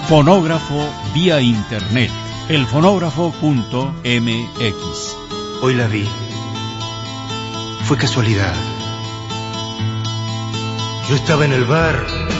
Fonógrafo vía internet, elfonógrafo.mx. Hoy la vi. Fue casualidad. Yo estaba en el bar